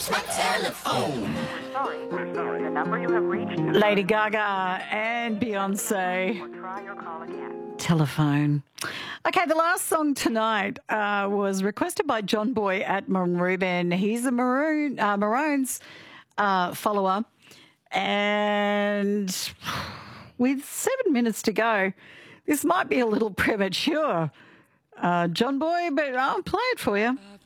Sorry, the number you have reached. Lady Gaga and Beyonce. Or try your call again. Telephone. Okay, the last song tonight was requested by John Boy at Maroon. He's a Maroons follower. And with 7 minutes to go, this might be a little premature, John Boy, but I'll play it for you.